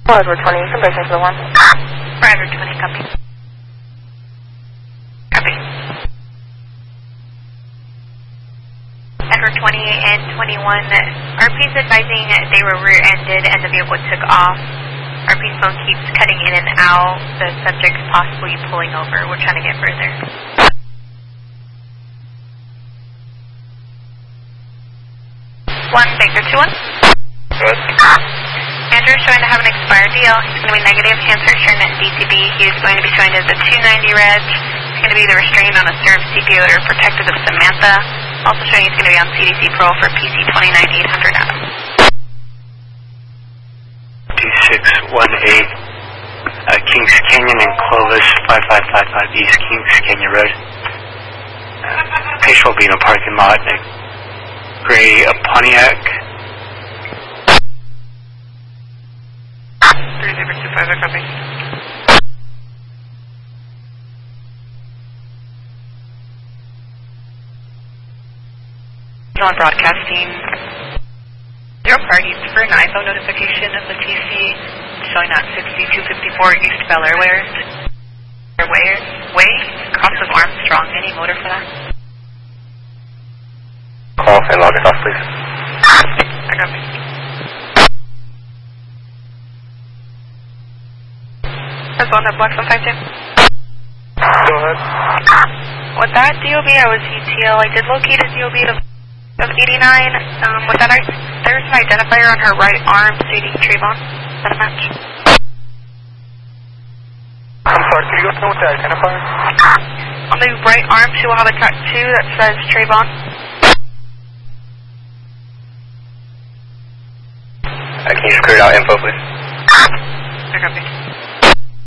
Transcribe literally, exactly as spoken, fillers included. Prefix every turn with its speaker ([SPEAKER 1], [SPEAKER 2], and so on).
[SPEAKER 1] Edward twenty, conversion to the one.
[SPEAKER 2] Edward twenty, copy. Copy. Edward twenty and twenty-one, R P's advising they were rear-ended and the vehicle took off. R P's phone keeps cutting in and out. The subject's possibly pulling over. We're trying to get further. One, Baker two one.
[SPEAKER 3] Good.
[SPEAKER 2] Andrew's showing to have an expired deal. He's going to be negative, cancer return at D T B. He's going to be showing as a two ninety reg. He's going to be the restrained on a served C P O or protective of Samantha. Also showing he's going to be on C D C parole for P C twenty-nine eight hundred Adam.
[SPEAKER 3] two six one eight, uh, Kings Canyon and Clovis, five five five five East Kings Canyon Road. Uh, patient will be in a parking lot. A gray uh, Pontiac.
[SPEAKER 2] three zero two five, copy. On broadcasting. Zero parties for an iPhone notification of the T C showing at sixty-two fifty-four East Bel Air Way. Way, way, cross of Armstrong. Any motor for that?
[SPEAKER 3] Call and log it off, please.
[SPEAKER 2] I got me. That's on that Black one five two.
[SPEAKER 3] Go ahead.
[SPEAKER 2] With that D O B, I was E T L. I did locate a D O B of, of eighty-nine. Um, with that, I, there's an identifier on her right arm stating Trayvon. Is that a match?
[SPEAKER 3] I'm sorry, can you go through with the identifier?
[SPEAKER 2] On the right arm, she will have a tattoo that says Trayvon.
[SPEAKER 3] Uh, can you just clear out info, please?